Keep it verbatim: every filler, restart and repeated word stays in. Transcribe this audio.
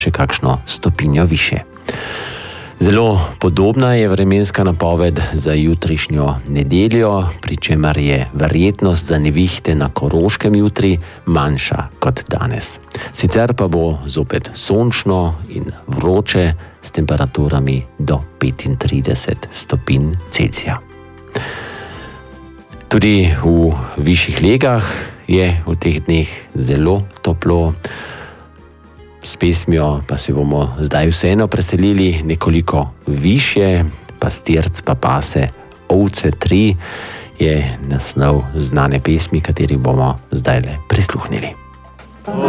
še kakšno stopinjo više. Zelo podobna je vremenska napoved za jutrišnjo nedeljo, pri čemer je verjetnost za nevihte na Koroškem jutri manjša kot danes. Sicer pa bo zopet sončno in vroče s temperaturami do petintrideset stopinj Celzija. Tudi v višjih legah je v teh dneh zelo toplo. S pesmijo pa se bomo zdaj vseeno preselili nekoliko višje. Pastirc pa pase ovce tri je naslov znane pesmi, kateri bomo zdaj le prisluhnili.